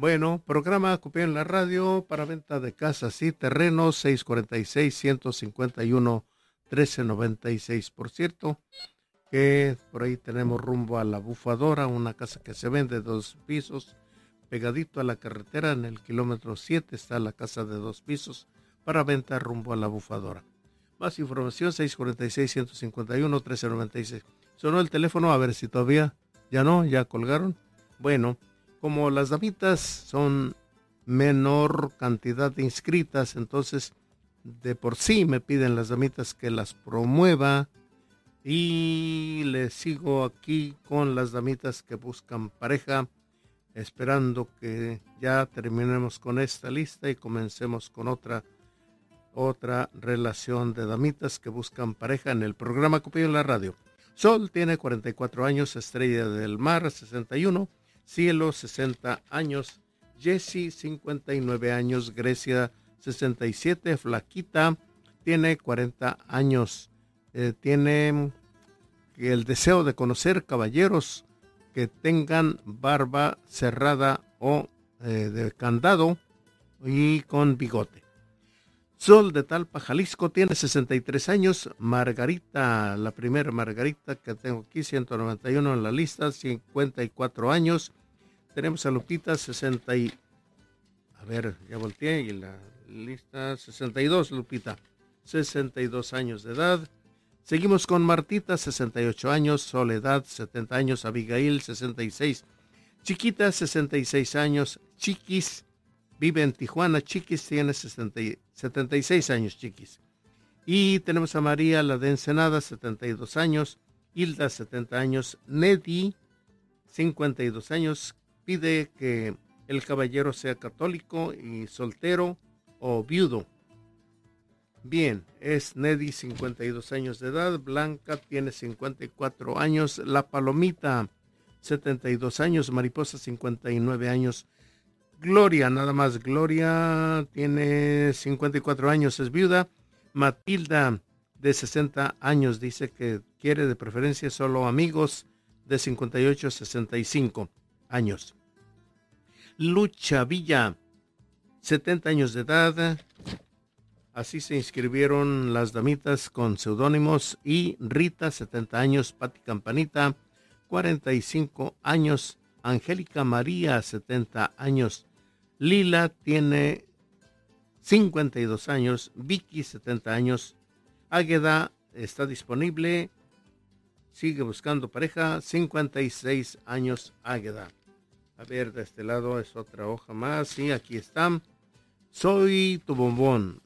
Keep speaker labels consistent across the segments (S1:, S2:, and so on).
S1: Bueno, programa Copié en la radio para venta de casas y terrenos 646-151-1396. Por cierto, que por ahí tenemos rumbo a La Bufadora, una casa que se vende 2 pisos, pegadito a la carretera en el kilómetro 7 está la casa de 2 pisos para venta rumbo a La Bufadora. Más información 646-151-1396. Sonó el teléfono, a ver si todavía, ya no, ya colgaron. Bueno, como las damitas son menor cantidad de inscritas, entonces de por sí me piden las damitas que las promueva y les sigo aquí con las damitas que buscan pareja, esperando que ya terminemos con esta lista y comencemos con otra relación de damitas que buscan pareja en el programa Copié en la radio. Sol tiene 44 años, Estrella del Mar 61, Cielo 60 años, Jessie 59 años, Grecia 67, Flaquita tiene 40 años, tiene el deseo de conocer caballeros que tengan barba cerrada o de candado y con bigote. Sol de Talpa, Jalisco, tiene 63 años. Margarita, la primera Margarita que tengo aquí, 191 en la lista, 54 años. Tenemos a Lupita, 60 y... A ver, ya volteé y la lista, 62, Lupita, 62 años de edad. Seguimos con Martita, 68 años. Soledad, 70 años. Abigail, 66. Chiquita, 66 años. Chiquis, vive en Tijuana. Chiquis tiene 76 años, Chiquis. Y tenemos a María, la de Ensenada, 72 años. Hilda, 70 años. Nedi, 52 años. Pide que el caballero sea católico y soltero o viudo. Bien, es Nedi, 52 años de edad. Blanca tiene 54 años. La Palomita, 72 años. Mariposa, 59 años. Gloria, nada más. Gloria tiene 54 años, es viuda. Matilda, de 60 años, dice que quiere de preferencia solo amigos de 58 a 65 años. Lucha Villa, 70 años de edad. Así se inscribieron las damitas con seudónimos. Y Rita, 70 años. Pati Campanita, 45 años. Angélica María, 70 años. Lila tiene 52 años. Vicky, 70 años. Águeda está disponible. Sigue buscando pareja. 56 años Águeda. A ver, de este lado es otra hoja más. Sí, aquí están. Soy tu bombón,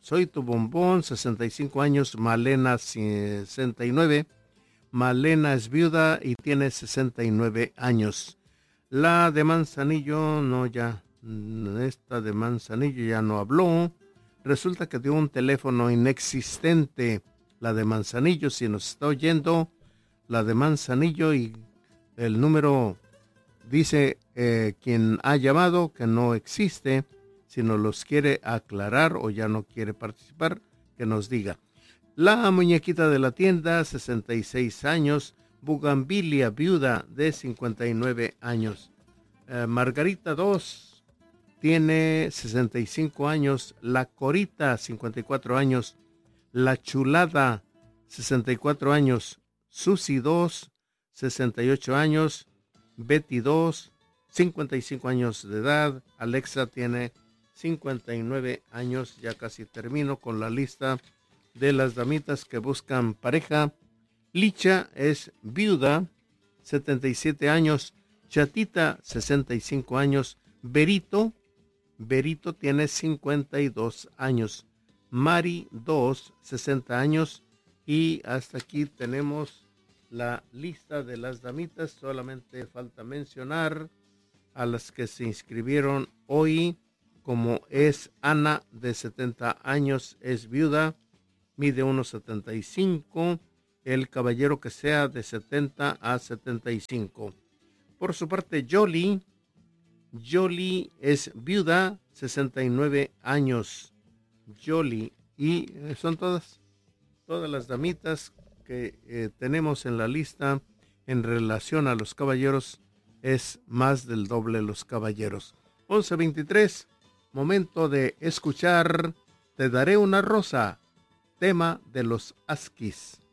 S1: 65 años, Malena 69, Malena es viuda y tiene 69 años. La de Manzanillo, no ya, esta de Manzanillo ya no habló, resulta que dio un teléfono inexistente, la de Manzanillo, si nos está oyendo, la de Manzanillo y el número dice quien ha llamado que no existe. Si nos los quiere aclarar o ya no quiere participar, que nos diga. La muñequita de la tienda, 66 años. Bugambilia, viuda, de 59 años. Margarita 2, tiene 65 años. La Corita, 54 años. La Chulada, 64 años. Susi 2, 68 años. Betty 2, 55 años de edad. Alexa tiene 59 años. Ya casi termino con la lista de las damitas que buscan pareja. Licha es viuda, 77 años. Chatita, 65 años. Berito tiene 52 años. Mari 2, 60 años. Y hasta aquí tenemos la lista de las damitas. Solamente falta mencionar a las que se inscribieron hoy, como es Ana, de 70 años, es viuda, mide 1,75, el caballero que sea de 70 a 75. Por su parte, Jolie es viuda, 69 años. Jolie, y son todas las damitas que tenemos en la lista. En relación a los caballeros, es más del doble los caballeros. 11:23, momento de escuchar Te daré una rosa, tema de los Asquis.